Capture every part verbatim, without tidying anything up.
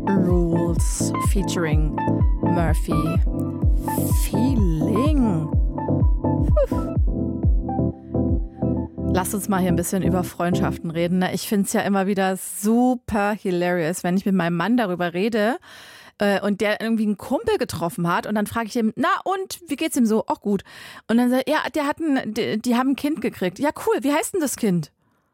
Rules featuring Murphy. Feeling. Puh. Lass uns mal hier ein bisschen über Freundschaften reden. Ne? Ich finde es ja immer wieder super hilarious, wenn ich mit meinem Mann darüber rede äh, und der irgendwie einen Kumpel getroffen hat und dann frage ich ihn, na und, wie geht's ihm so? Auch gut. Und dann sagt er, ja, der hat ein, die, die haben ein Kind gekriegt. Ja, cool, wie heißt denn das Kind?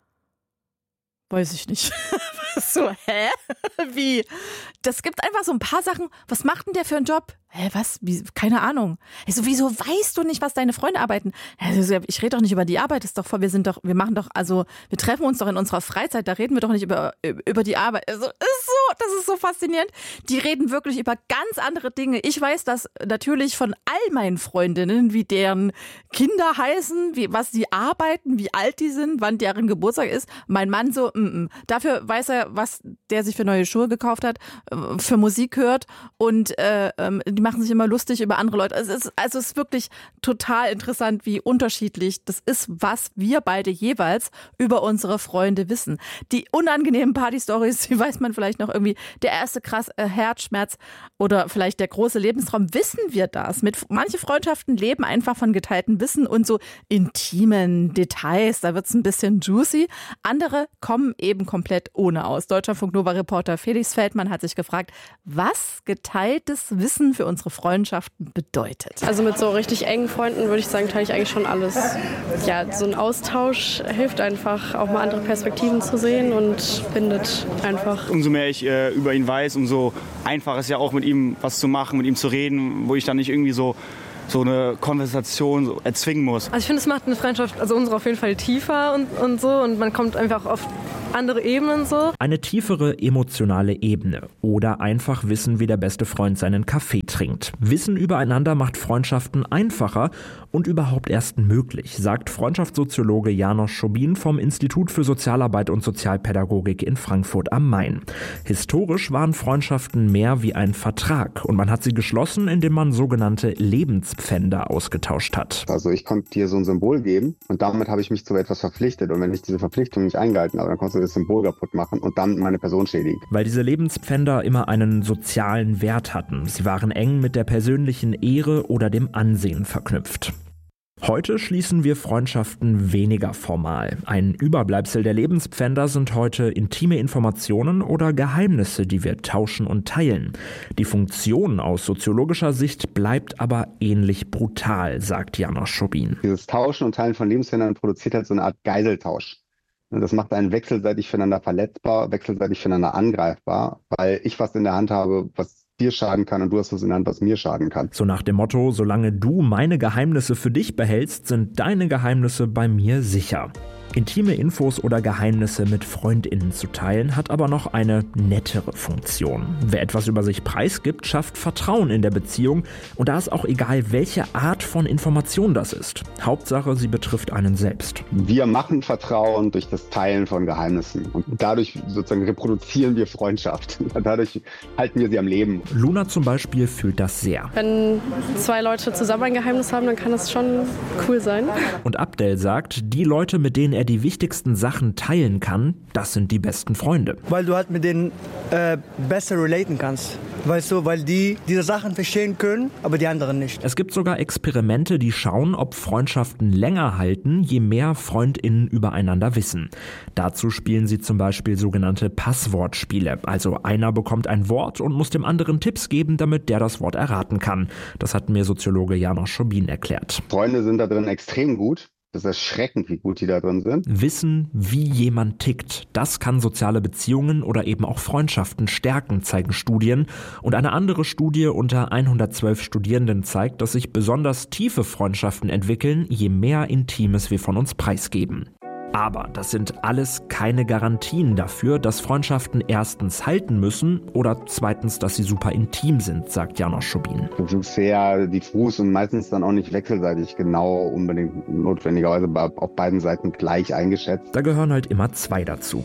Weiß ich nicht. So, hä? Wie? Das gibt einfach so ein paar Sachen. Was macht denn der für einen Job? Hä, was? Wie? Keine Ahnung. Ich so, wieso weißt du nicht, was deine Freunde arbeiten? Also, ich rede doch nicht über die Arbeit, ist doch voll, wir sind doch, wir machen doch, also, wir treffen uns doch in unserer Freizeit, da reden wir doch nicht über, über die Arbeit. Also, ist so, das ist so faszinierend. Die reden wirklich über ganz andere Dinge. Ich weiß das natürlich von all meinen Freundinnen, wie deren Kinder heißen, wie, was sie arbeiten, wie alt die sind, wann deren Geburtstag ist. Mein Mann so, mm, mm. Dafür weiß er, was der sich für neue Schuhe gekauft hat, für Musik hört und äh, die machen sich immer lustig über andere Leute. Also es ist, also es ist wirklich total interessant, wie unterschiedlich das ist, was wir beide jeweils über unsere Freunde wissen. Die unangenehmen Party-Stories, die weiß man vielleicht noch irgendwie, der erste krasse Herzschmerz oder vielleicht der große Lebenstraum, wissen wir das. Mit manche Freundschaften leben einfach von geteiltem Wissen und so intimen Details, da wird es ein bisschen juicy. Andere kommen eben komplett ohne aus. Deutschlandfunk Nova-Reporter Felix Feldmann hat sich gefragt, was geteiltes Wissen für unsere Freundschaften bedeutet. Also mit so richtig engen Freunden würde ich sagen, teile ich eigentlich schon alles. Ja, so ein Austausch hilft einfach, auch mal andere Perspektiven zu sehen und bindet einfach. Umso mehr ich äh, über ihn weiß, umso einfacher ist ja auch mit ihm was zu machen, mit ihm zu reden, wo ich dann nicht irgendwie so so eine Konversation so erzwingen muss. Also ich finde, es macht eine Freundschaft, also unsere auf jeden Fall tiefer und, und so und man kommt einfach auf andere Ebenen so. Eine tiefere emotionale Ebene oder einfach wissen, wie der beste Freund seinen Kaffee trinkt. Wissen übereinander macht Freundschaften einfacher und überhaupt erst möglich, sagt Freundschaftssoziologe János Schobin vom Institut für Sozialarbeit und Sozialpädagogik in Frankfurt am Main. Historisch waren Freundschaften mehr wie ein Vertrag und man hat sie geschlossen, indem man sogenannte Lebenspfänder ausgetauscht hat. Also ich konnte dir so ein Symbol geben und damit habe ich mich zu etwas verpflichtet und wenn ich diese Verpflichtung nicht eingehalten habe, dann konntest du das Symbol kaputt machen und dann meine Person schädigen. Weil diese Lebenspfänder immer einen sozialen Wert hatten. Sie waren eng mit der persönlichen Ehre oder dem Ansehen verknüpft. Heute schließen wir Freundschaften weniger formal. Ein Überbleibsel der Lebenspfänder sind heute intime Informationen oder Geheimnisse, die wir tauschen und teilen. Die Funktion aus soziologischer Sicht bleibt aber ähnlich brutal, sagt János Schobin. Dieses Tauschen und Teilen von Lebenspfändern produziert halt so eine Art Geiseltausch. Das macht einen wechselseitig füreinander verletzbar, wechselseitig füreinander angreifbar, weil ich was in der Hand habe, was dir schaden kann und du hast was in der Hand, was mir schaden kann. So nach dem Motto, solange du meine Geheimnisse für dich behältst, sind deine Geheimnisse bei mir sicher. Intime Infos oder Geheimnisse mit FreundInnen zu teilen, hat aber noch eine nettere Funktion. Wer etwas über sich preisgibt, schafft Vertrauen in der Beziehung und da ist auch egal, welche Art von Information das ist. Hauptsache, sie betrifft einen selbst. Wir machen Vertrauen durch das Teilen von Geheimnissen und dadurch sozusagen reproduzieren wir Freundschaft. Dadurch halten wir sie am Leben. Luna zum Beispiel fühlt das sehr. Wenn zwei Leute zusammen ein Geheimnis haben, dann kann das schon cool sein. Und Abdel sagt, die Leute, mit denen er die wichtigsten Sachen teilen kann, das sind die besten Freunde. Weil du halt mit denen äh, besser relaten kannst. Weißt du, weil die diese Sachen verstehen können, aber die anderen nicht. Es gibt sogar Experimente, die schauen, ob Freundschaften länger halten, je mehr FreundInnen übereinander wissen. Dazu spielen sie zum Beispiel sogenannte Passwortspiele. Also einer bekommt ein Wort und muss dem anderen Tipps geben, damit der das Wort erraten kann. Das hat mir Soziologe János Schobin erklärt. Freunde sind da drin extrem gut. Das ist erschreckend, wie gut die da drin sind. Wissen, wie jemand tickt, das kann soziale Beziehungen oder eben auch Freundschaften stärken, zeigen Studien. Und eine andere Studie unter hundertzwölf Studierenden zeigt, dass sich besonders tiefe Freundschaften entwickeln, je mehr Intimes wir von uns preisgeben. Aber das sind alles keine Garantien dafür, dass Freundschaften erstens halten müssen oder zweitens, dass sie super intim sind, sagt János Schobin. Das ist sehr diffus und meistens dann auch nicht wechselseitig genau unbedingt notwendigerweise auf beiden Seiten gleich eingeschätzt. Da gehören halt immer zwei dazu.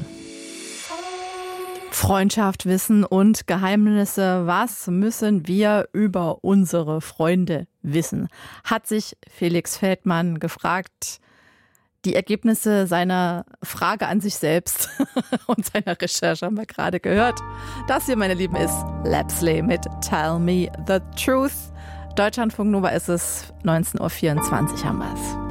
Freundschaft, Wissen und Geheimnisse. Was müssen wir über unsere Freunde wissen? Hat sich Felix Feldmann gefragt. Die Ergebnisse seiner Frage an sich selbst und seiner Recherche haben wir gerade gehört. Das hier, meine Lieben, ist Lapsley mit Tell Me the Truth. Deutschlandfunk Nova ist es, neunzehn Uhr vierundzwanzig haben wir es.